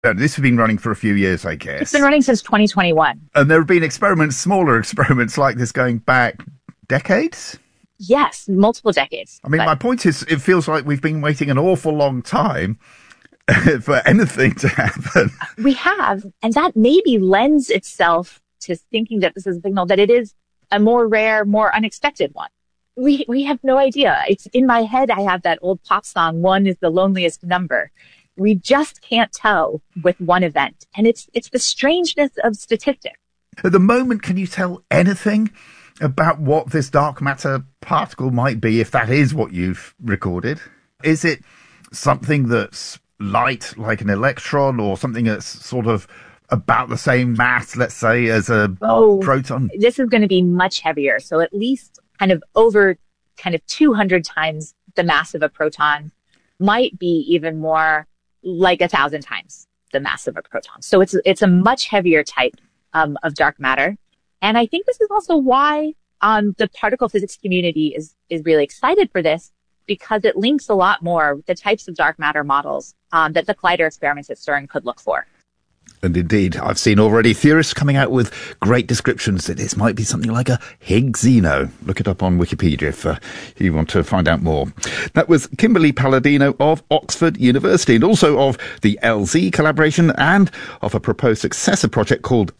This has been running for a few years, I guess. It's been running since 2021. And there have been experiments, smaller experiments like this going back decades? Yes, multiple decades. I mean, my point is, it feels like we've been waiting an awful long time for anything to happen. We have, and that maybe lends itself to thinking that this is a signal that it is a more rare, more unexpected one. We have no idea. It's in my head. I have that old pop song, "One is the loneliest number." We just can't tell with one event. And it's the strangeness of statistics. At the moment, can you tell anything about what this dark matter particle might be, if that is what you've recorded? Is it something that's light, like an electron, or something that's sort of about the same mass, let's say, as a proton? This is going to be much heavier. So at least over 200 times the mass of a proton, might be even more like 1,000 times the mass of a proton. So it's a much heavier type of dark matter. And I think this is also why the particle physics community is really excited for this, because it links a lot more with the types of dark matter models that the Collider experiments at CERN could look for. And indeed, I've seen already theorists coming out with great descriptions that this might be something like a Higgs Xeno. Look it up on Wikipedia if you want to find out more. That was Kimberly Palladino of Oxford University, and also of the LZ collaboration and of a proposed successor project called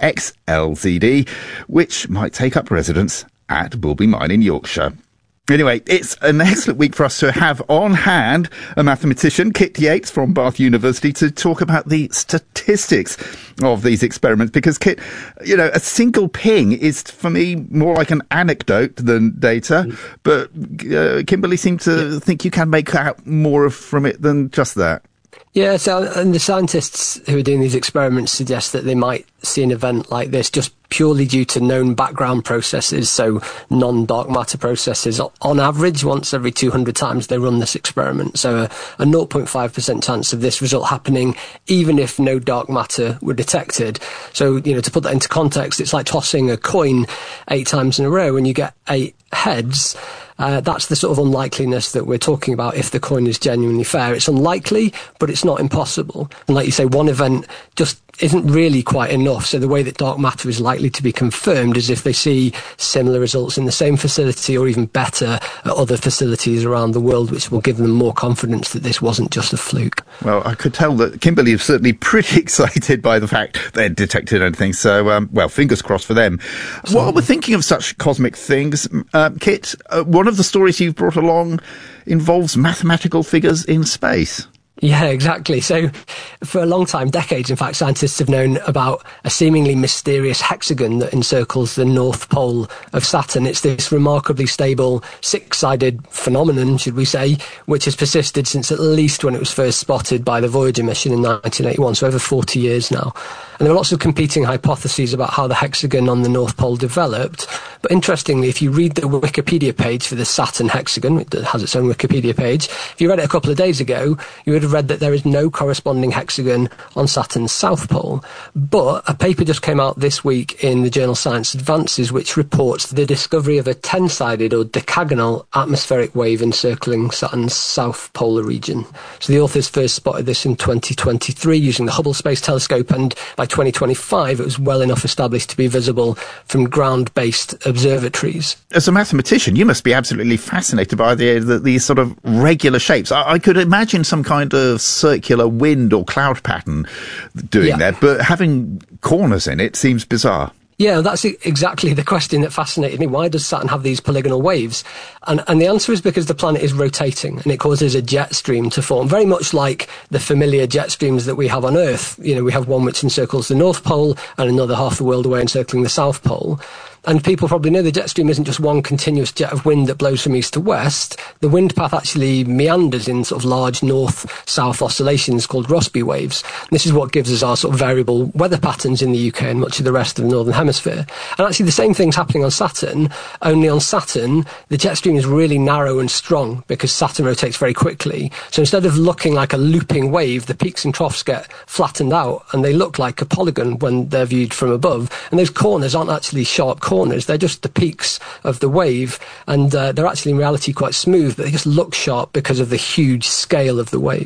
XLZD, which might take up residence at Bulby Mine in Yorkshire. Anyway, it's an excellent week for us to have on hand a mathematician, Kit Yates from Bath University, to talk about the statistics of these experiments. Because, Kit, a single ping is, for me, more like an anecdote than data. But Kimberly seemed to think you can make out more from it than just that. Yeah, and the scientists who are doing these experiments suggest that they might see an event like this just purely due to known background processes, so non-dark matter processes. On average, once every 200 times they run this experiment. So a 0.5% chance of this result happening, even if no dark matter were detected. So, to put that into context, it's like tossing a coin 8 times in a row and you get 8 heads. That's the sort of unlikeliness that we're talking about if the coin is genuinely fair. It's unlikely, but it's not impossible. And like you say, one event just isn't really quite enough. So the way that dark matter is likely to be confirmed is if they see similar results in the same facility or even better at other facilities around the world, which will give them more confidence that this wasn't just a fluke. Well, I could tell that Kimberly is certainly pretty excited by the fact they'd detected anything. So, fingers crossed for them. While we're thinking of such cosmic things, Kit, one of the stories you've brought along involves mathematical figures in space. Yeah, exactly. So for a long time, decades, in fact, scientists have known about a seemingly mysterious hexagon that encircles the North Pole of Saturn. It's this remarkably stable 6-sided phenomenon, should we say, which has persisted since at least when it was first spotted by the Voyager mission in 1981, so over 40 years now. And there are lots of competing hypotheses about how the hexagon on the North Pole developed. But interestingly, if you read the Wikipedia page for the Saturn hexagon, it has its own Wikipedia page, if you read it a couple of days ago, you would have read that there is no corresponding hexagon on Saturn's South Pole. But a paper just came out this week in the journal Science Advances, which reports the discovery of a 10-sided or decagonal atmospheric wave encircling Saturn's South Polar region. So the authors first spotted this in 2023 using the Hubble Space Telescope, and by 2025 it was well enough established to be visible from ground-based observatories. As a mathematician, you must be absolutely fascinated by these sort of regular shapes. I could imagine some kind of circular wind or cloud pattern doing that, but having corners in it seems bizarre. Yeah, that's exactly the question that fascinated me. Why does Saturn have these polygonal waves? And the answer is because the planet is rotating and it causes a jet stream to form, very much like the familiar jet streams that we have on Earth. We have one which encircles the North Pole and another half the world away encircling the South Pole. And people probably know the jet stream isn't just one continuous jet of wind that blows from east to west. The wind path actually meanders in sort of large north-south oscillations called Rossby waves. This is what gives us our sort of variable weather patterns in the UK and much of the rest of the Northern Hemisphere. And actually the same thing's happening on Saturn, only on Saturn the jet stream is really narrow and strong because Saturn rotates very quickly. So instead of looking like a looping wave, the peaks and troughs get flattened out and they look like a polygon when they're viewed from above. And those corners aren't actually sharp corners, they're just the peaks of the wave, and they're actually in reality quite smooth, but they just look sharp because of the huge scale of the wave.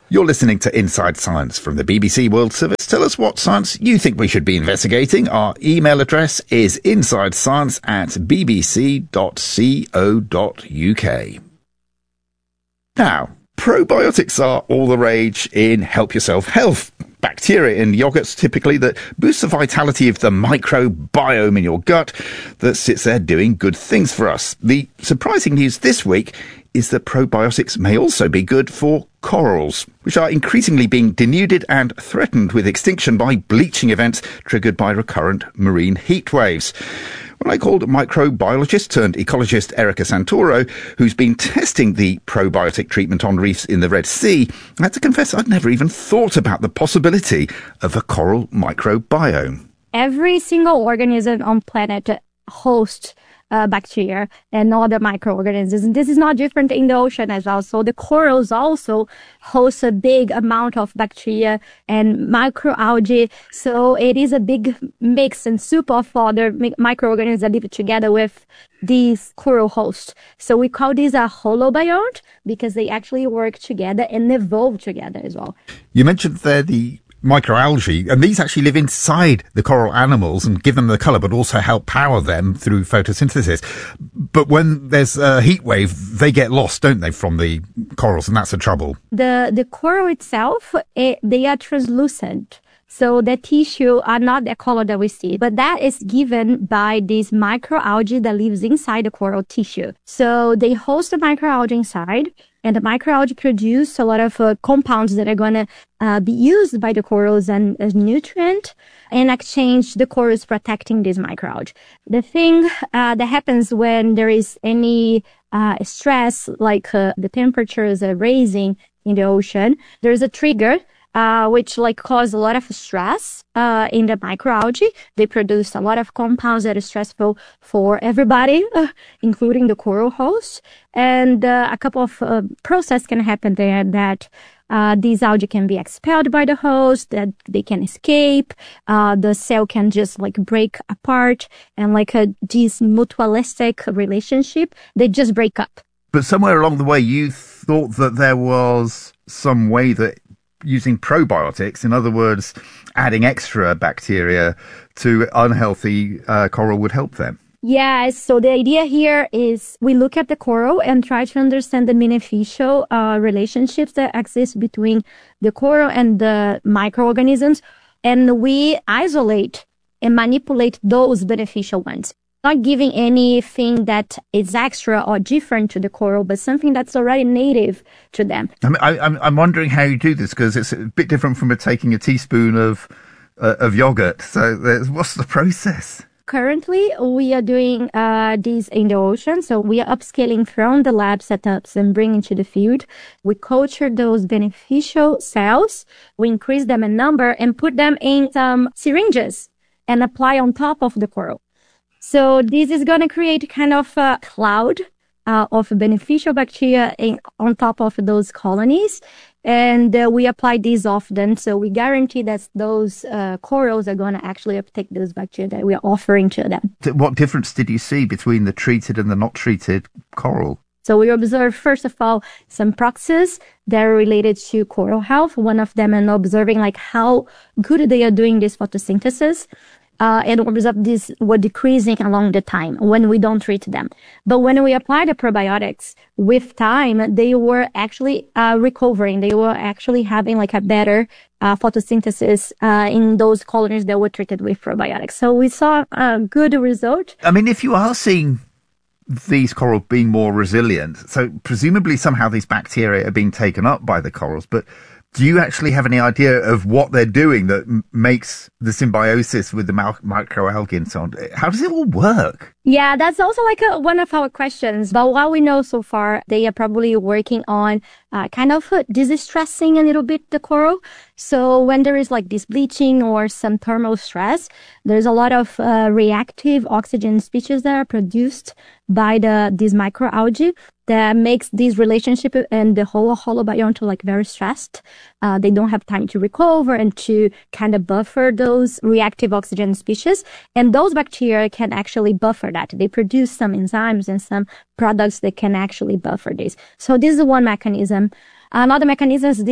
You're listening to Inside Science from the BBC World Service. Tell us what science you think we should be investigating. Our email address is insidescience@bbc.co.uk. Now, probiotics are all the rage in help yourself health. Bacteria in yogurts typically that boost the vitality of the microbiome in your gut that sits there doing good things for us. The surprising news this week is that probiotics may also be good for corals, which are increasingly being denuded and threatened with extinction by bleaching events triggered by recurrent marine heat waves. When I called microbiologist turned ecologist Erica Santoro, who's been testing the probiotic treatment on reefs in the Red Sea, I had to confess I'd never even thought about the possibility of a coral microbiome. Every single organism on planet hosts bacteria and other microorganisms. And this is not different in the ocean as well. So the corals also host a big amount of bacteria and microalgae. So it is a big mix and soup of other microorganisms that live together with these coral hosts. So we call this a holobiont because they actually work together and evolve together as well. You mentioned there the microalgae, and these actually live inside the coral animals and give them the colour, but also help power them through photosynthesis. But when there's a heat wave, they get lost, don't they, from the corals, and that's the trouble. The coral itself, they are translucent. So the tissue are not the color that we see, but that is given by this microalgae that lives inside the coral tissue. So they host the microalgae inside, and the microalgae produce a lot of compounds that are going to be used by the corals as nutrient. In exchange, the corals protecting this microalgae. The thing that happens when there is any stress, like the temperatures are raising in the ocean, there's a trigger which cause a lot of stress in the microalgae. They produce a lot of compounds that are stressful for everybody, including the coral host. And a couple of processes can happen there that these algae can be expelled by the host, that they can escape. The cell can just break apart, and this mutualistic relationship, they just break up. But somewhere along the way, you thought that there was some way that using probiotics, in other words, adding extra bacteria to unhealthy coral would help them. Yeah, so the idea here is we look at the coral and try to understand the beneficial relationships that exist between the coral and the microorganisms, and we isolate and manipulate those beneficial ones. Not giving anything that is extra or different to the coral, but something that's already native to them. I'm wondering how you do this, because it's a bit different from taking a teaspoon of yogurt. So what's the process? Currently, we are doing this in the ocean. So we are upscaling from the lab setups and bringing to the field. We culture those beneficial cells. We increase them in number and put them in some syringes and apply on top of the coral. So this is going to create kind of a cloud of beneficial bacteria on top of those colonies. And we apply these often. So we guarantee that those corals are going to actually uptake those bacteria that we are offering to them. What difference did you see between the treated and the not treated coral? So we observe, first of all, some proxies that are related to coral health. One of them, and observing how good they are doing this photosynthesis. And observe this were decreasing along the time when we don't treat them. But when we apply the probiotics with time, they were actually recovering. They were actually having a better photosynthesis in those colonies that were treated with probiotics. So we saw a good result. I mean, if you are seeing these corals being more resilient, so presumably somehow these bacteria are being taken up by the corals, but do you actually have any idea of what they're doing that makes the symbiosis with the microalgae and so on? How does it all work? Yeah, that's also one of our questions. But what we know so far, they are probably working on kind of distressing a little bit the coral. So when there is this bleaching or some thermal stress, there's a lot of reactive oxygen species that are produced by these microalgae that makes this relationship and the whole holobiont very stressed. They don't have time to recover and to kind of buffer those reactive oxygen species. And those bacteria can actually buffer that. They produce some enzymes and some products that can actually buffer this. So this is one mechanism. Another mechanism is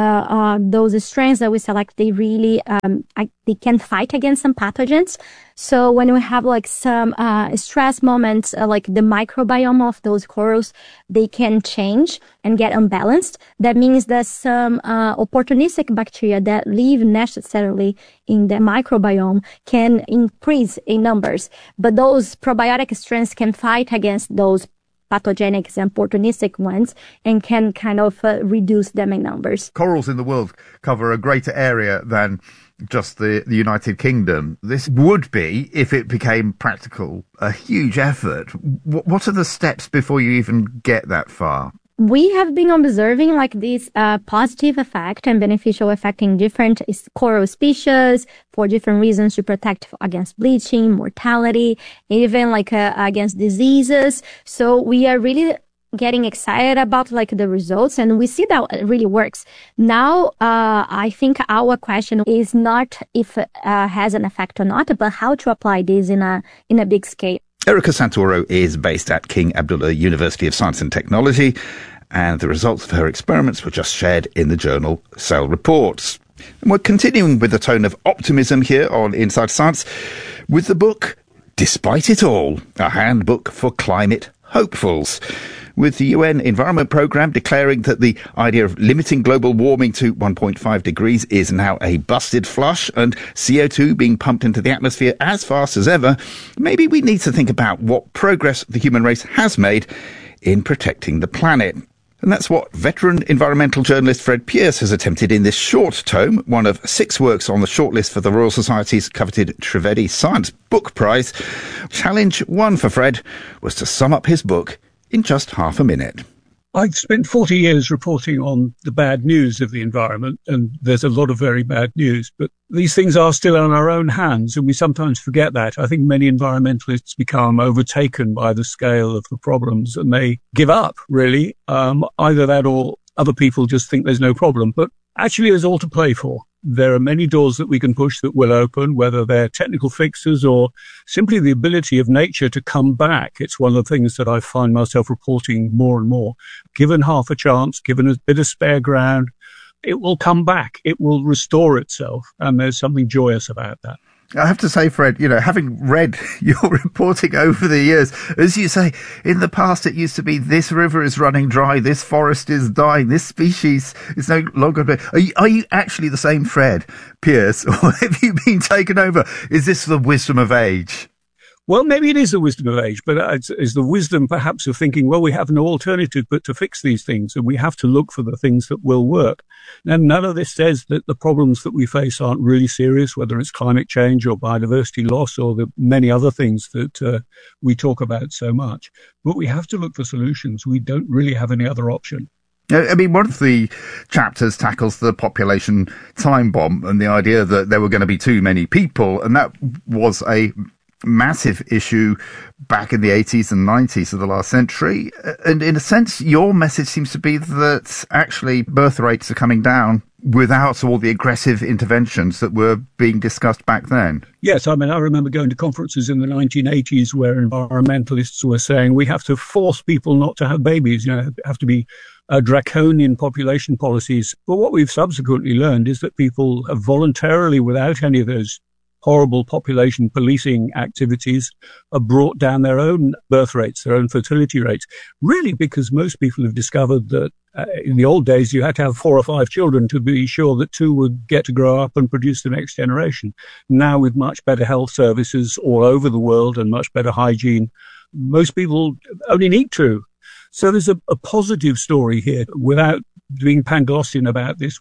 those strains that we select, they really, they can fight against some pathogens. So when we have like some stress moments, like the microbiome of those corals, they can change and get unbalanced. That means that some opportunistic bacteria that live necessarily in the microbiome can increase in numbers. But those probiotic strains can fight against those pathogenic and opportunistic ones and can kind of reduce them in numbers. Corals in the world cover a greater area than just the United Kingdom. This would be, if it became practical, a huge effort. What are the steps before you even get that far? We have been observing like this positive effect and beneficial effect in different coral species for different reasons, to protect against bleaching, mortality, even like against diseases. So we are really getting excited about like the results, and we see that it really works. Now, I think our question is not if it has an effect or not, but how to apply this in a big scale. Erica Santoro is based at King Abdullah University of Science and Technology, and the results of her experiments were just shared in the journal Cell Reports. And we're continuing with the tone of optimism here on Inside Science with the book Despite It All, a handbook for climate hopefuls, with the UN Environment Programme declaring that the idea of limiting global warming to 1.5 degrees is now a busted flush, and CO2 being pumped into the atmosphere as fast as ever. Maybe we need to think about what progress the human race has made in protecting the planet. And that's what veteran environmental journalist Fred Pearce has attempted in this short tome, one of 6 works on the shortlist for the Royal Society's coveted Trivedi Science Book Prize. Challenge 1 for Fred was to sum up his book in just half a minute. I've spent 40 years reporting on the bad news of the environment, and there's a lot of very bad news, but these things are still in our own hands, and we sometimes forget that. I think many environmentalists become overtaken by the scale of the problems, and they give up, really. Either that or other people just think there's no problem, but actually there's all to play for. There are many doors that we can push that will open, whether they're technical fixes or simply the ability of nature to come back. It's one of the things that I find myself reporting more and more. Given half a chance, given a bit of spare ground, it will come back. It will restore itself. And there's something joyous about that. I have to say, Fred, having read your reporting over the years, as you say, in the past it used to be this river is running dry, this forest is dying, this species is no longer... Are you actually the same Fred Pearce, or have you been taken over? Is this the wisdom of age? Well, maybe it is the wisdom of age, but it's the wisdom perhaps of thinking, well, we have no alternative but to fix these things, and we have to look for the things that will work. And none of this says that the problems that we face aren't really serious, whether it's climate change or biodiversity loss or the many other things that we talk about so much. But we have to look for solutions. We don't really have any other option. I mean, one of the chapters tackles the population time bomb and the idea that there were going to be too many people, and that was a massive issue back in the 80s and 90s of the last century. And in a sense, your message seems to be that actually birth rates are coming down without all the aggressive interventions that were being discussed back then. Yes, I mean, I remember going to conferences in the 1980s where environmentalists were saying we have to force people not to have babies, have to be draconian population policies. But what we've subsequently learned is that people have voluntarily, without any of those horrible population policing activities, have brought down their own birth rates, their own fertility rates, really because most people have discovered that in the old days you had to have 4 or 5 children to be sure that 2 would get to grow up and produce the next generation. Now, with much better health services all over the world and much better hygiene, most people only need 2. So there's a positive story here. Without being Panglossian about this,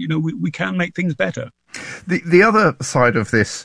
we can make things better. The other side of this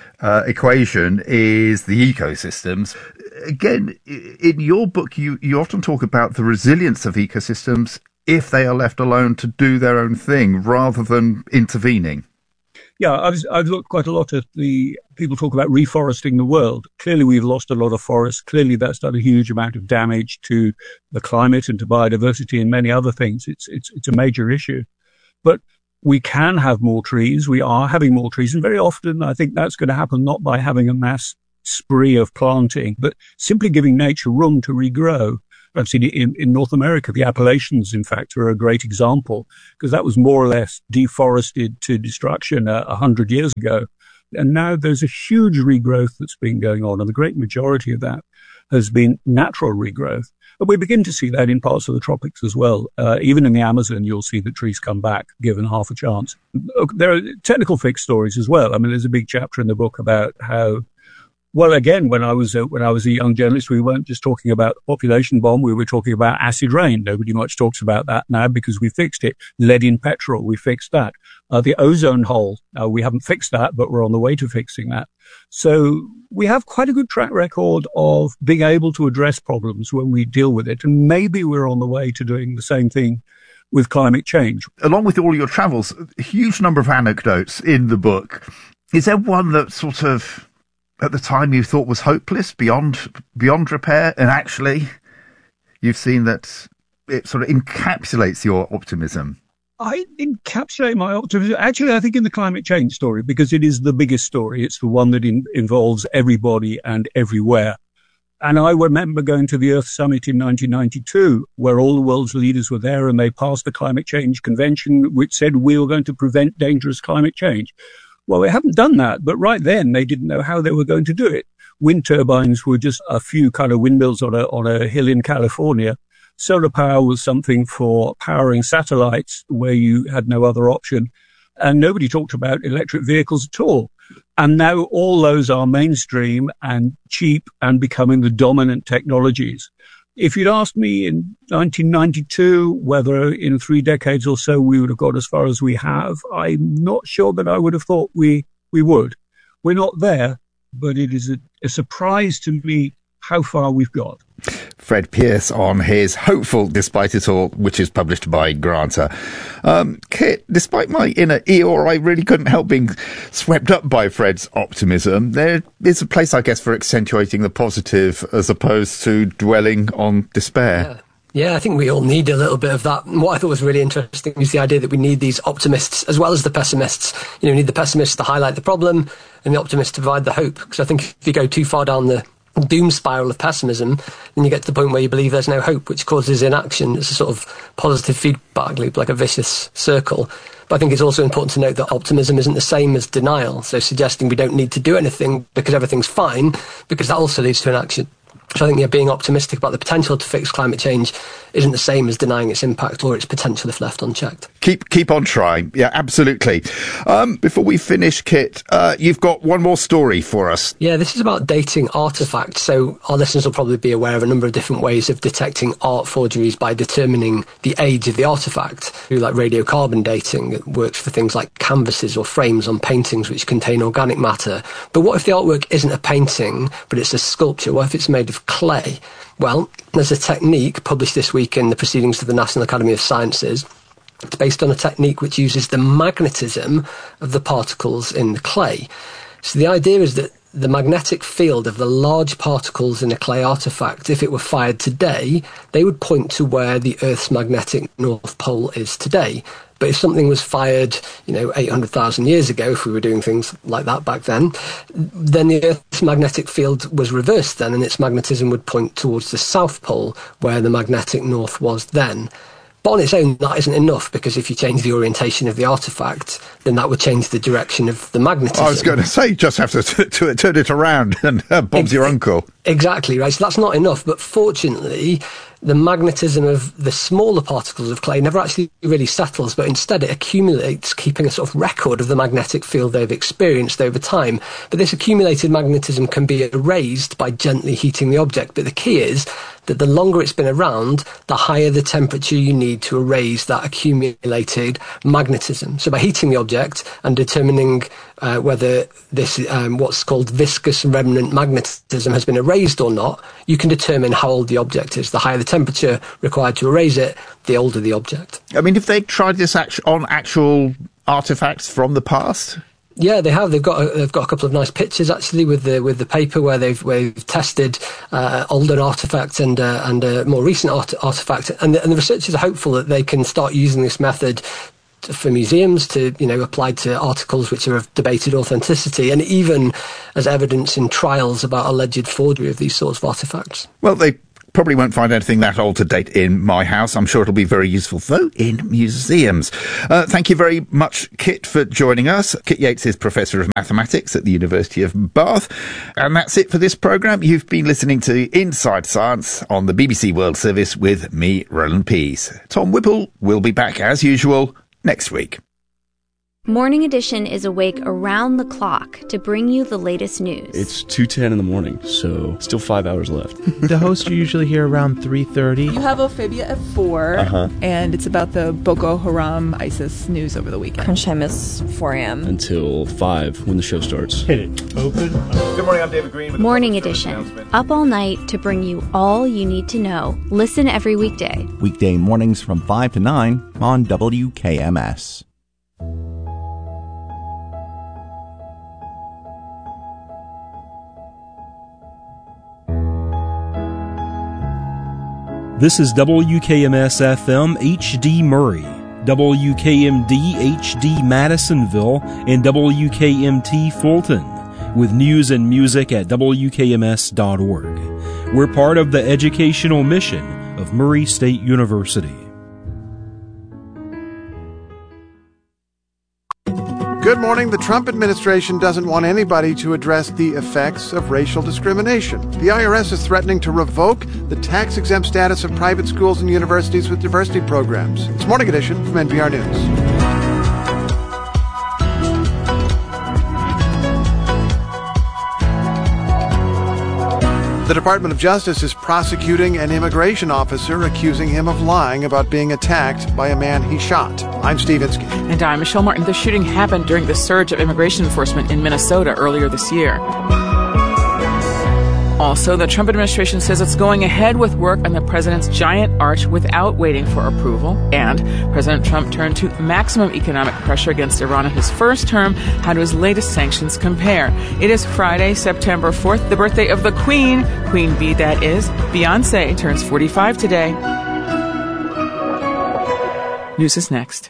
equation is the ecosystems. Again, in your book, you often talk about the resilience of ecosystems if they are left alone to do their own thing rather than intervening. Yeah, I've looked quite a lot at the people talk about reforesting the world. Clearly, we've lost a lot of forests. Clearly, that's done a huge amount of damage to the climate and to biodiversity and many other things. It's a major issue. But we can have more trees. We are having more trees. And very often, I think that's going to happen not by having a mass spree of planting, but simply giving nature room to regrow. I've seen it in North America. The Appalachians, in fact, are a great example, because that was more or less deforested to destruction 100 years ago. And now there's a huge regrowth that's been going on, and the great majority of that has been natural regrowth. But we begin to see that in parts of the tropics as well. Even in the Amazon, you'll see that trees come back given half a chance. There are technical fix stories as well. I mean, there's a big chapter in the book about how, well, again, when I was a young journalist, we weren't just talking about the population bomb. We were talking about acid rain. Nobody much talks about that now because we fixed it. Lead in petrol, we fixed that. The ozone hole, we haven't fixed that, but we're on the way to fixing that. So we have quite a good track record of being able to address problems when we deal with it. And maybe we're on the way to doing the same thing with climate change. Along with all your travels, a huge number of anecdotes in the book. Is there one that sort of, at the time, you thought was hopeless, beyond repair, and actually you've seen that it sort of encapsulates your optimism? I encapsulate my optimism, actually, I think, in the climate change story, because it is the biggest story. It's the one that involves everybody and everywhere. And I remember going to the Earth Summit in 1992, where all the world's leaders were there, and they passed the Climate Change Convention, which said we were going to prevent dangerous climate change. Well, they haven't done that, but right then they didn't know how they were going to do it. Wind turbines were just a few kind of windmills on a hill in California. Solar power was something for powering satellites where you had no other option. And nobody talked about electric vehicles at all. And now all those are mainstream and cheap and becoming the dominant technologies. If you'd asked me in 1992 whether in 3 decades or so we would have got as far as we have, I'm not sure that I would have thought we would. We're not there, but it is a surprise to me how far we've got. Fred Pearce on his Hopeful Despite It All, which is published by Granta. Kit, despite my inner Eeyore, I really couldn't help being swept up by Fred's optimism. There is a place, I guess, for accentuating the positive as opposed to dwelling on despair. Yeah, I think we all need a little bit of that. And what I thought was really interesting is the idea that we need these optimists as well as the pessimists. You know, we need the pessimists to highlight the problem and the optimists to provide the hope. Because I think if you go too far down the doom spiral of pessimism, then you get to the point where you believe there's no hope, which causes inaction. It's a sort of positive feedback loop, like a vicious circle. But I think it's also important to note that optimism isn't the same as denial. So suggesting we don't need to do anything because everything's fine, because that also leads to inaction. So I think being optimistic about the potential to fix climate change isn't the same as denying its impact or its potential if left unchecked. Keep on trying. Yeah, absolutely. Before we finish, Kit, you've got one more story for us. Yeah, this is about dating artefacts. So our listeners will probably be aware of a number of different ways of detecting art forgeries by determining the age of the artefact. Through like radiocarbon dating, it works for things like canvases or frames on paintings which contain organic matter. But what if the artwork isn't a painting, but it's a sculpture? What if it's made of clay? Well, there's a technique published this week in the Proceedings of the National Academy of Sciences. It's based on a technique which uses the magnetism of the particles in the clay. So the idea is that the magnetic field of the large particles in a clay artefact, if it were fired today, they would point to where the Earth's magnetic North Pole is today. But if something was fired, 800,000 years ago, if we were doing things like that back then the Earth's magnetic field was reversed then, and its magnetism would point towards the South Pole, where the magnetic North was then. But on its own, that isn't enough, because if you change the orientation of the artefact, then that would change the direction of the magnetism. I was going to say, you just have to turn it around and Bob's your uncle. Exactly, right. So that's not enough. But fortunately, the magnetism of the smaller particles of clay never actually really settles, but instead it accumulates, keeping a sort of record of the magnetic field they've experienced over time. But this accumulated magnetism can be erased by gently heating the object. But the key is that the longer it's been around, the higher the temperature you need to erase that accumulated magnetism. So by heating the object and determining whether this what's called viscous remnant magnetism has been erased or not, you can determine how old the object is. The higher the temperature required to erase it, the older the object. I mean, if they tried this on actual artefacts from the past? Yeah, they have. They've got a couple of nice pictures actually with the paper where they've tested older artifacts and a more recent artifact, and the researchers are hopeful that they can start using this method for museums to apply to articles which are of debated authenticity, and even as evidence in trials about alleged forgery of these sorts of artifacts. Well, they Probably won't find anything that old to date in my house. I'm sure it'll be very useful, though, in museums. Thank you very much, Kit, for joining us. Kit Yates is Professor of Mathematics at the University of Bath. And that's it for this programme. You've been listening to Inside Science on the BBC World Service with me, Roland Pease. Tom Whipple will be back, as usual, next week. Morning Edition is awake around the clock to bring you the latest news. It's 2:10 in the morning, so still 5 hours left. The host you usually hear around 3:30. You have Ophabia at 4, and it's about the Boko Haram ISIS news over the weekend. Crunch time is 4 a.m. Until 5 when the show starts. Hit it. Open. Good morning, I'm David Green with Morning Edition. Up all night to bring you all you need to know. Listen every weekday. Weekday mornings from 5 to 9 on WKMS. This is WKMS-FM HD Murray, WKMD HD Madisonville, and WKMT Fulton, with news and music at WKMS.org. We're part of the educational mission of Murray State University. Good morning. The Trump administration doesn't want anybody to address the effects of racial discrimination. The IRS is threatening to revoke the tax-exempt status of private schools and universities with diversity programs. It's Morning Edition from NPR News. The Department of Justice is prosecuting an immigration officer accusing him of lying about being attacked by a man he shot. I'm Steve Inskeep. And I'm Michelle Martin. The shooting happened during the surge of immigration enforcement in Minnesota earlier this year. Also, the Trump administration says it's going ahead with work on the president's giant arch without waiting for approval. And President Trump turned to maximum economic pressure against Iran in his first term. How do his latest sanctions compare? It is Friday, September 4th, the birthday of the Queen. Queen Bee, that is. Beyonce turns 45 today. News is next.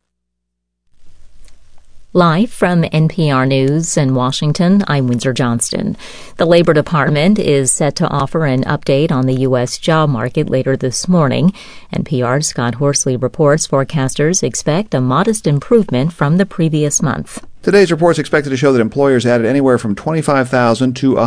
Live from NPR News in Washington, I'm Windsor Johnston. The Labor Department is set to offer an update on the U.S. job market later this morning. NPR's Scott Horsley reports forecasters expect a modest improvement from the previous month. Today's report is expected to show that employers added anywhere from 25,000 to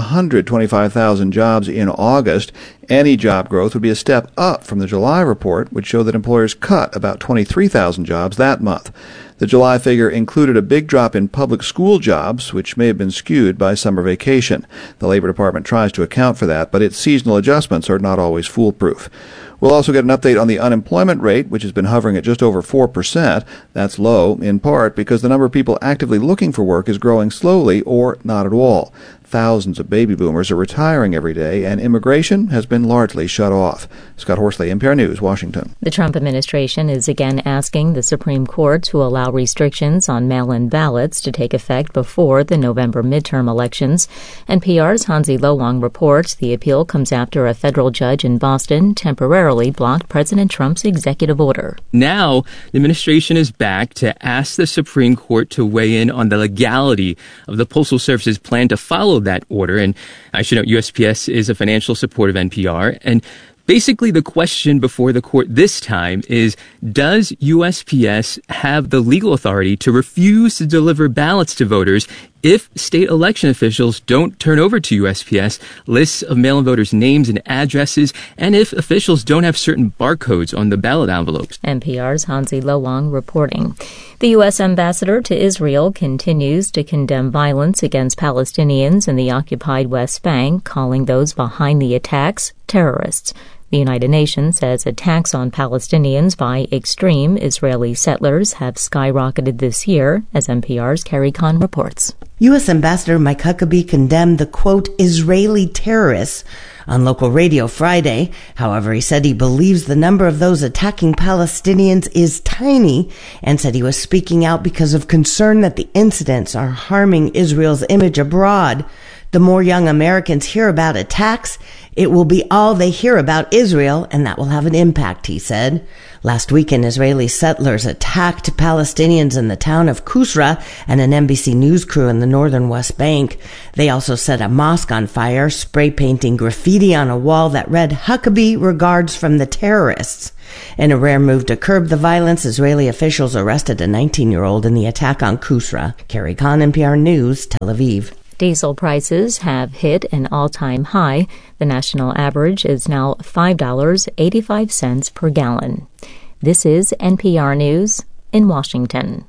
125,000 jobs in August. Any job growth would be a step up from the July report, which showed that employers cut about 23,000 jobs that month. The July figure included a big drop in public school jobs, which may have been skewed by summer vacation. The Labor Department tries to account for that, but its seasonal adjustments are not always foolproof. We'll also get an update on the unemployment rate, which has been hovering at just over 4%. That's low, in part because the number of people actively looking for work is growing slowly or not at all. Thousands of baby boomers are retiring every day, and immigration has been largely shut off. Scott Horsley, NPR News, Washington. The Trump administration is again asking the Supreme Court to allow restrictions on mail-in ballots to take effect before the November midterm elections. NPR's Hansi Lo Wang reports the appeal comes after a federal judge in Boston temporarily blocked President Trump's executive order. Now, the administration is back to ask the Supreme Court to weigh in on the legality of the Postal Service's plan to follow that order. And I should note USPS is a financial support of NPR. And basically the question before the court this time is, does USPS have the legal authority to refuse to deliver ballots to voters if state election officials don't turn over to USPS lists of mail-in voters' names and addresses, and if officials don't have certain barcodes on the ballot envelopes? NPR's Hansi Lo Wang reporting. The U.S. ambassador to Israel continues to condemn violence against Palestinians in the occupied West Bank, calling those behind the attacks terrorists. The United Nations says attacks on Palestinians by extreme Israeli settlers have skyrocketed this year, as NPR's Carrie Kahn reports. U.S. Ambassador Mike Huckabee condemned the, quote, Israeli terrorists on local radio Friday. However, he said he believes the number of those attacking Palestinians is tiny and said he was speaking out because of concern that the incidents are harming Israel's image abroad. The more young Americans hear about attacks, it will be all they hear about Israel, and that will have an impact, he said. Last weekend, Israeli settlers attacked Palestinians in the town of Kusra and an NBC News crew in the northern West Bank. They also set a mosque on fire, spray painting graffiti on a wall that read, "Huckabee regards from the terrorists." In a rare move to curb the violence, Israeli officials arrested a 19-year-old in the attack on Kusra. Carrie Kahn, NPR News, Tel Aviv. Diesel prices have hit an all-time high. The national average is now $5.85 per gallon. This is NPR News in Washington.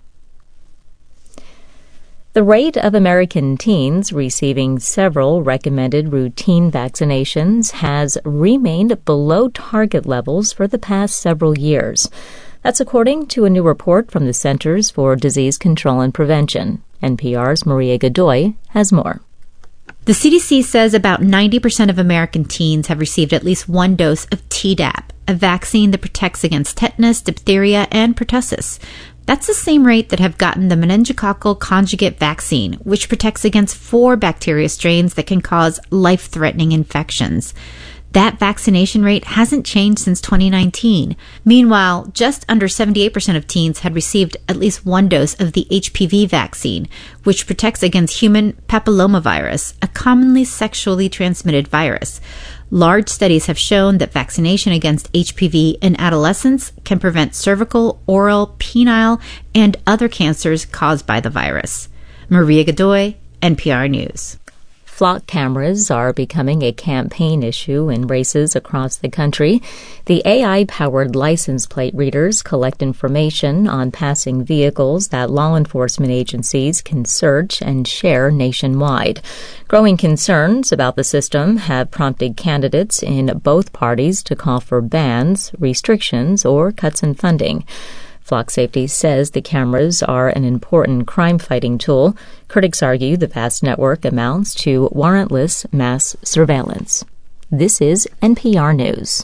The rate of American teens receiving several recommended routine vaccinations has remained below target levels for the past several years. That's according to a new report from the Centers for Disease Control and Prevention. NPR's Maria Godoy has more. The CDC says about 90% of American teens have received at least one dose of Tdap, a vaccine that protects against tetanus, diphtheria, and pertussis. That's the same rate that have gotten the meningococcal conjugate vaccine, which protects against 4 bacteria strains that can cause life-threatening infections. That vaccination rate hasn't changed since 2019. Meanwhile, just under 78% of teens had received at least one dose of the HPV vaccine, which protects against human papillomavirus, a commonly sexually transmitted virus. Large studies have shown that vaccination against HPV in adolescents can prevent cervical, oral, penile, and other cancers caused by the virus. Maria Godoy, NPR News. Flock cameras are becoming a campaign issue in races across the country. The AI-powered license plate readers collect information on passing vehicles that law enforcement agencies can search and share nationwide. Growing concerns about the system have prompted candidates in both parties to call for bans, restrictions, or cuts in funding. Flock Safety says the cameras are an important crime-fighting tool. Critics argue the vast network amounts to warrantless mass surveillance. This is NPR News.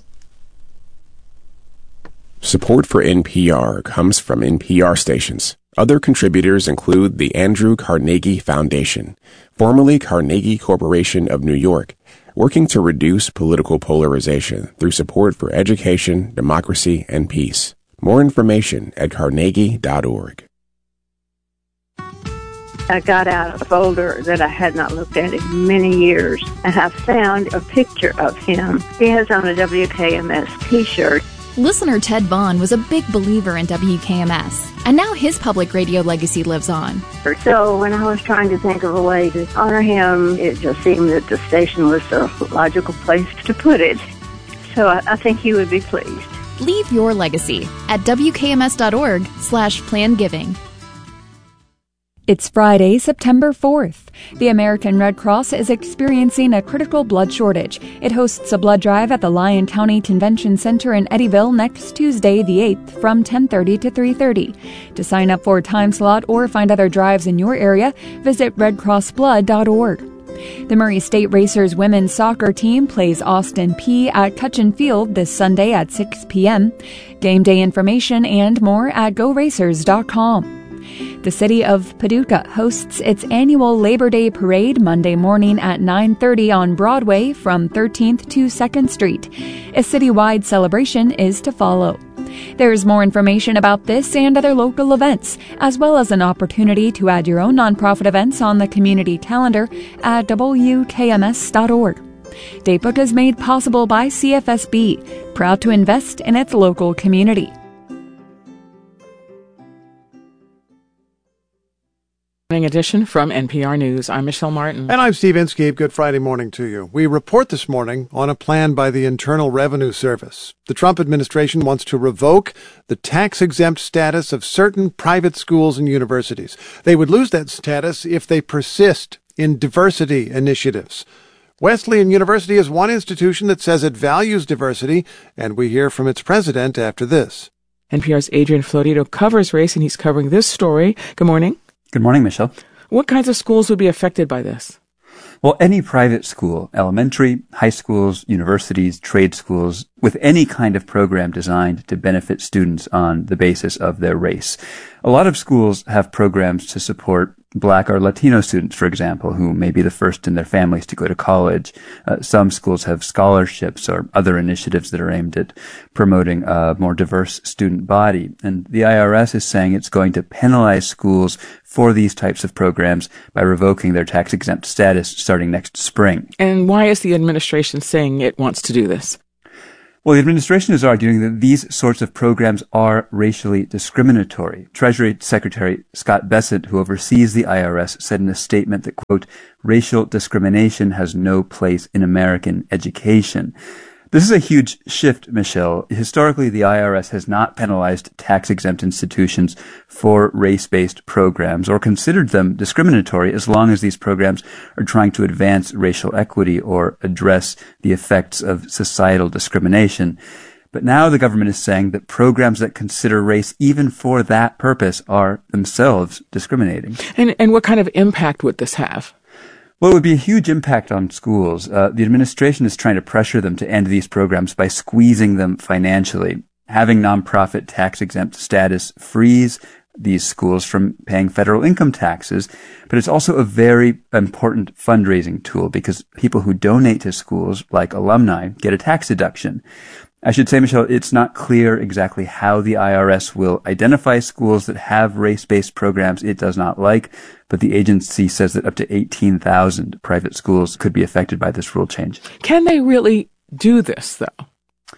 Support for NPR comes from NPR stations. Other contributors include the Andrew Carnegie Foundation, formerly Carnegie Corporation of New York, working to reduce political polarization through support for education, democracy, and peace. More information at carnegie.org. I got out a folder that I had not looked at in many years, and I found a picture of him. He has on a WKMS T-shirt. Listener Ted Vaughn was a big believer in WKMS, and now his public radio legacy lives on. So when I was trying to think of a way to honor him, it just seemed that the station was the logical place to put it. So I think he would be pleased. Leave your legacy at WKMS.org/plangiving. It's Friday, September 4th. The American Red Cross is experiencing a critical blood shortage. It hosts a blood drive at the Lyon County Convention Center in Eddyville next Tuesday, the 8th, from 10:30 to 3:30. To sign up for a time slot or find other drives in your area, visit redcrossblood.org. The Murray State Racers women's soccer team plays Austin Peay at Cutchin Field this Sunday at 6 p.m. Game day information and more at GoRacers.com. The city of Paducah hosts its annual Labor Day Parade Monday morning at 9:30 on Broadway from 13th to 2nd Street. A citywide celebration is to follow. There's more information about this and other local events, as well as an opportunity to add your own nonprofit events on the community calendar at WKMS.org. Daybook is made possible by CFSB, proud to invest in its local community. Morning edition from NPR News. I'm Michelle Martin. And I'm Steve Inskeep. Good Friday morning to you. We report this morning on a plan by the Internal Revenue Service. The Trump administration wants to revoke the tax-exempt status of certain private schools and universities. They would lose that status if they persist in diversity initiatives. Wesleyan University is one institution that says it values diversity, and we hear from its president after this. NPR's Adrian Florido covers race, and he's covering this story. Good morning. Good morning, Michelle. What kinds of schools would be affected by this? Well, any private school, elementary, high schools, universities, trade schools, with any kind of program designed to benefit students on the basis of their race. A lot of schools have programs to support Black or Latino students, for example, who may be the first in their families to go to college. Some schools have scholarships or other initiatives that are aimed at promoting a more diverse student body. And the IRS is saying it's going to penalize schools for these types of programs by revoking their tax-exempt status starting next spring. And why is the administration saying it wants to do this? Well, the administration is arguing that these sorts of programs are racially discriminatory. Treasury Secretary Scott Bessent, who oversees the IRS, said in a statement that, quote, racial discrimination has no place in American education. This is a huge shift, Michelle. Historically, the IRS has not penalized tax-exempt institutions for race-based programs or considered them discriminatory as long as these programs are trying to advance racial equity or address the effects of societal discrimination. But now the government is saying that programs that consider race even for that purpose are themselves discriminating. And what kind of impact would this have? Well, it would be a huge impact on schools. The administration is trying to pressure them to end these programs by squeezing them financially. Having nonprofit tax-exempt status frees these schools from paying federal income taxes, but it's also a very important fundraising tool because people who donate to schools, like alumni, get a tax deduction. I should say, Michelle, it's not clear exactly how the IRS will identify schools that have race-based programs it does not like, but the agency says that up to 18,000 private schools could be affected by this rule change. Can they really do this, though?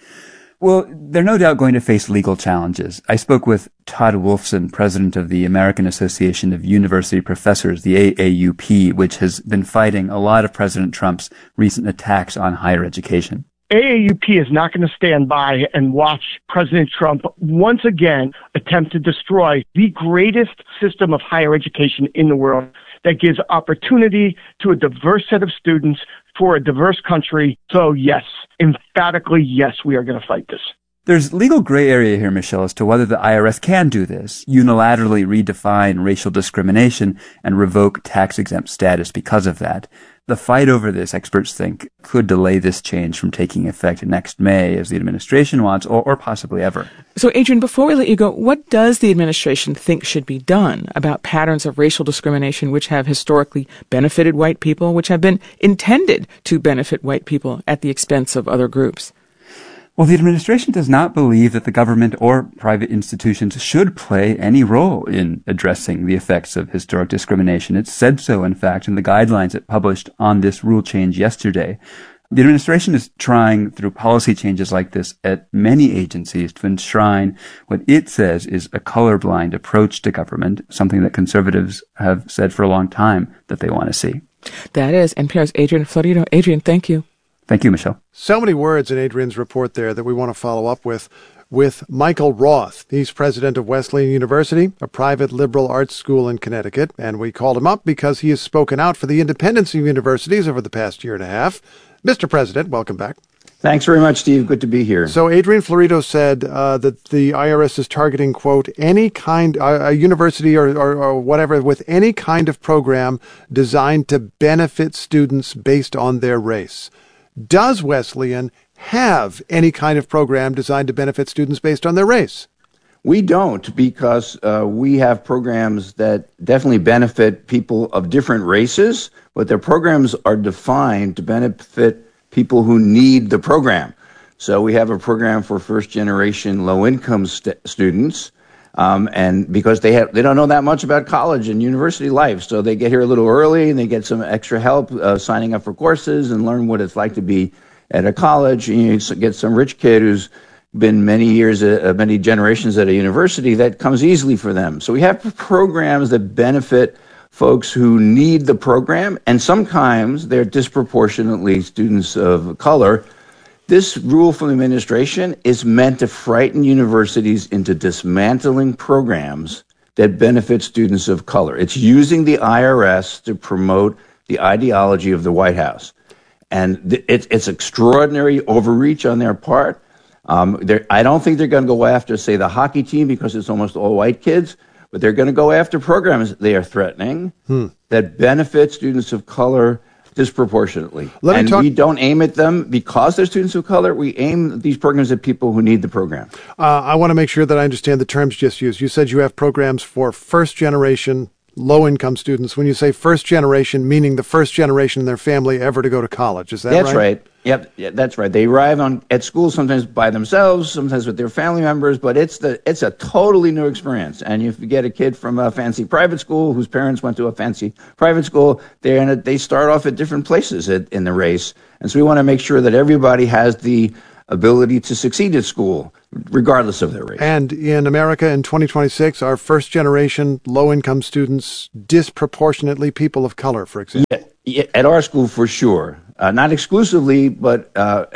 Well, they're no doubt going to face legal challenges. I spoke with Todd Wolfson, president of the American Association of University Professors, the AAUP, which has been fighting a lot of President Trump's recent attacks on higher education. AAUP is not going to stand by and watch President Trump once again attempt to destroy the greatest system of higher education in the world that gives opportunity to a diverse set of students for a diverse country. So yes, emphatically yes, we are going to fight this. There's legal gray area here, Michelle, as to whether the IRS can do this, unilaterally redefine racial discrimination and revoke tax-exempt status because of that. The fight over this, experts think, could delay this change from taking effect next May, as the administration wants, or possibly ever. So, Adrian, before we let you go, what does the administration think should be done about patterns of racial discrimination which have historically benefited white people, which have been intended to benefit white people at the expense of other groups? Well, the administration does not believe that the government or private institutions should play any role in addressing the effects of historic discrimination. It said so, in fact, in the guidelines it published on this rule change yesterday. The administration is trying, through policy changes like this at many agencies, to enshrine what it says is a colorblind approach to government, something that conservatives have said for a long time that they want to see. That is NPR's Adrian Florido. Adrian, thank you. Thank you, Michelle. So many words in Adrian's report there that we want to follow up with Michael Roth. He's president of Wesleyan University, a private liberal arts school in Connecticut, and we called him up because he has spoken out for the independence of universities over the past year and a half. Mr. President, welcome back. Thanks very much, Steve. Good to be here. So Adrian Florido said that the IRS is targeting, quote, any kind, a university or whatever, with any kind of program designed to benefit students based on their race. Does Wesleyan have any kind of program designed to benefit students based on their race? We don't, because we have programs that definitely benefit people of different races, but their programs are defined to benefit people who need the program. So we have a program for first-generation low-income students, and because they don't know that much about college and university life, so they get here a little early and they get some extra help signing up for courses and learn what it's like to be at a college. And you get some rich kid who's been many years, many generations at a university, that comes easily for them. So we have programs that benefit folks who need the program, and sometimes they're disproportionately students of color. This rule from the administration is meant to frighten universities into dismantling programs that benefit students of color. It's using the IRS to promote the ideology of the White House. And it's extraordinary overreach on their part. I don't think they're going to go after, say, the hockey team because it's almost all white kids, but they're going to go after programs they are threatening that benefit students of color disproportionately. We don't aim at them because they're students of color. We aim these programs at people who need the program. I want to make sure that I understand the terms just used. You said you have programs for first-generation low-income students. When you say first generation, meaning the first generation in their family ever to go to college. Is that right? That's right. Yep, yeah, that's right. They arrive at school sometimes by themselves, sometimes with their family members, but it's a totally new experience. And if you get a kid from a fancy private school whose parents went to a fancy private school, they start off at different places in the race. And so we want to make sure that everybody has the ability to succeed at school, regardless of their race. And in America in 2026, are first-generation low-income students disproportionately people of color, for example? Yeah, at our school, for sure. Not exclusively, but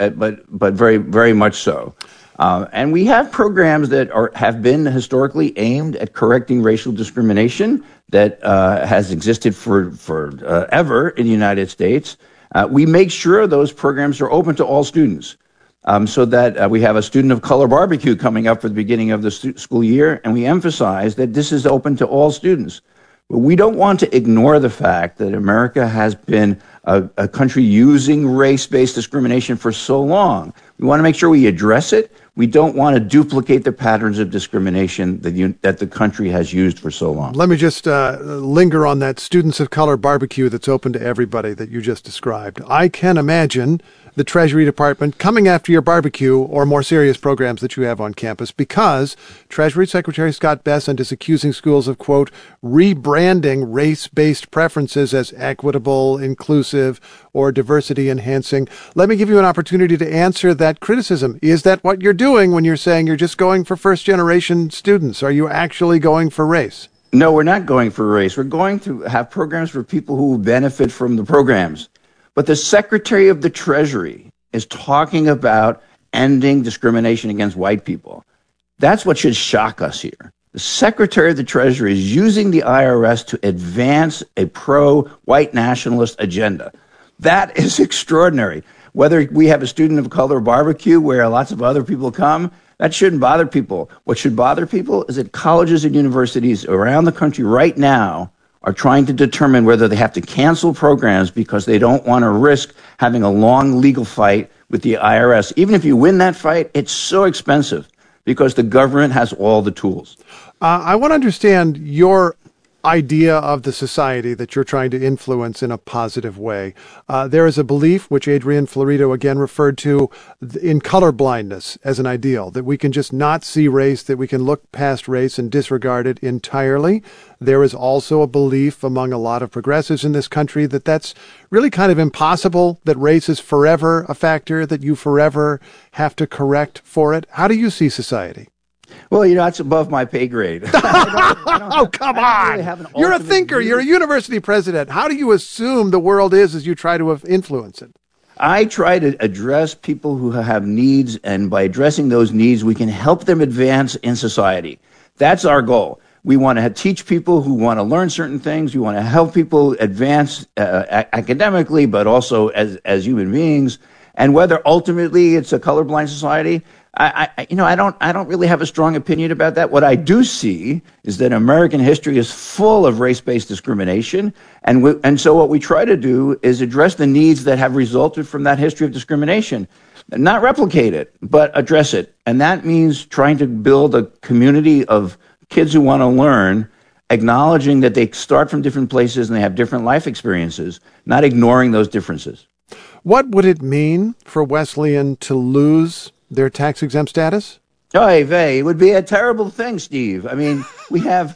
very, very much so. And we have programs that have been historically aimed at correcting racial discrimination that has existed for ever in the United States. We make sure those programs are open to all students. So that we have a student of color barbecue coming up for the beginning of the school year, and we emphasize that this is open to all students. But we don't want to ignore the fact that America has been a country using race-based discrimination for so long. We want to make sure we address it. We don't want to duplicate the patterns of discrimination that the country has used for so long. Let me just linger on that students of color barbecue that's open to everybody that you just described. I can imagine the Treasury Department coming after your barbecue or more serious programs that you have on campus because Treasury Secretary Scott Bessent is accusing schools of, quote, rebranding race-based preferences as equitable, inclusive, or diversity-enhancing. Let me give you an opportunity to answer that criticism. Is that what you're doing when you're saying you're just going for first-generation students? Are you actually going for race? No, we're not going for race. We're going to have programs for people who benefit from the programs. But the Secretary of the Treasury is talking about ending discrimination against white people. That's what should shock us here. The Secretary of the Treasury is using the IRS to advance a pro-white nationalist agenda. That is extraordinary. Whether we have a student of color barbecue where lots of other people come, that shouldn't bother people. What should bother people is that colleges and universities around the country right now are trying to determine whether they have to cancel programs because they don't want to risk having a long legal fight with the IRS. Even if you win that fight, it's so expensive because the government has all the tools. I want to understand your idea of the society that you're trying to influence in a positive way. There is a belief, which Adrian Florido again referred to, in colorblindness as an ideal, that we can just not see race, that we can look past race and disregard it entirely. There is also a belief among a lot of progressives in this country that that's really kind of impossible, that race is forever a factor, that you forever have to correct for it. How do you see society? Well, that's above my pay grade. Oh, come on. Really you're a thinker. You're a university president. How do you assume the world is as you try to influence it? I try to address people who have needs, and by addressing those needs, we can help them advance in society. That's our goal. We want to teach people who want to learn certain things. We want to help people advance academically, but also as human beings. And whether ultimately it's a colorblind society, I don't really have a strong opinion about that. What I do see is that American history is full of race-based discrimination, and so what we try to do is address the needs that have resulted from that history of discrimination, not replicate it, but address it. And that means trying to build a community of kids who want to learn, acknowledging that they start from different places and they have different life experiences, not ignoring those differences. What would it mean for Wesleyan to lose their tax-exempt status? Oy vey, it would be a terrible thing, Steve. I mean, we have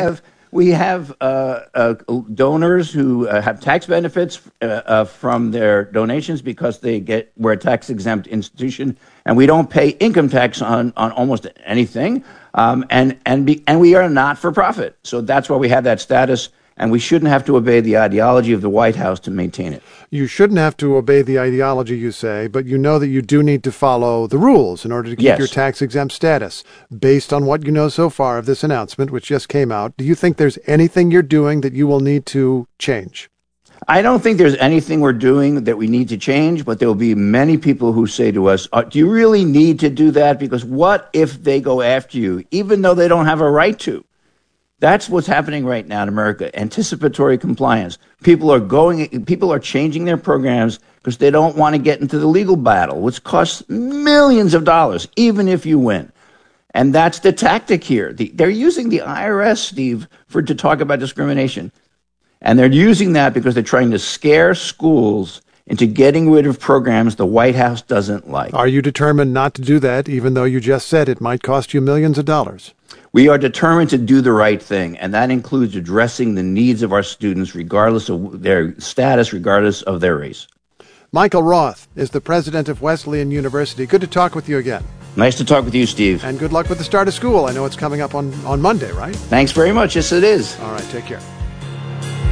donors who have tax benefits from their donations because we're a tax-exempt institution, and we don't pay income tax on almost anything, and we are not for profit. So that's why we have that status. And we shouldn't have to obey the ideology of the White House to maintain it. You shouldn't have to obey the ideology, you say, but you know that you do need to follow the rules in order to keep your tax-exempt status. Based on what you know so far of this announcement, which just came out, do you think there's anything you're doing that you will need to change? I don't think there's anything we're doing that we need to change, but there will be many people who say to us, do you really need to do that? Because what if they go after you, even though they don't have a right to? That's what's happening right now in America, anticipatory compliance. People are changing their programs because they don't want to get into the legal battle, which costs millions of dollars, even if you win. And that's the tactic here. They're using the IRS, Steve, to talk about discrimination. And they're using that because they're trying to scare schools into getting rid of programs the White House doesn't like. Are you determined not to do that, even though you just said it might cost you millions of dollars? We are determined to do the right thing, and that includes addressing the needs of our students, regardless of their status, regardless of their race. Michael Roth is the president of Wesleyan University. Good to talk with you again. Nice to talk with you, Steve. And good luck with the start of school. I know it's coming up on Monday, right? Thanks very much. Yes, it is. All right, take care.